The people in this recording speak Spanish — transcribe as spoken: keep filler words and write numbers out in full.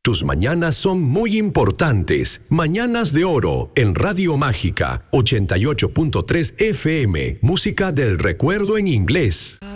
Tus mañanas son muy importantes. Mañanas de Oro en Radio Mágica ochenta y ocho punto tres F M. Música del recuerdo en inglés.